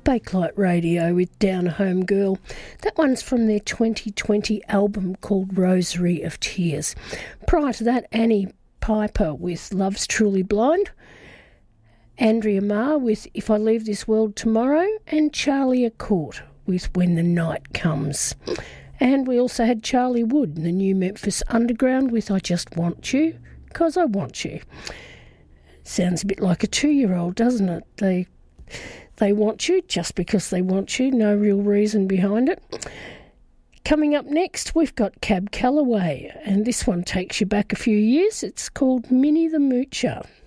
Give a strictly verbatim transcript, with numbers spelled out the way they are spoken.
Bakelite Radio with Down Home Girl. That one's from their twenty twenty album called Rosary of Tears. Prior to that, Annie Piper with Love's Truly Blind, Andrea Marr with If I Leave This World Tomorrow, and Charlie Accourt with When the Night Comes. And we also had Charlie Wood and the New Memphis Underground with I Just Want You, 'Cause I Want You. Sounds a bit like a two-year-old, doesn't it? They... They want you just because they want you, no real reason behind it. Coming up next, we've got Cab Calloway, and this one takes you back a few years. It's called Minnie the Moocher.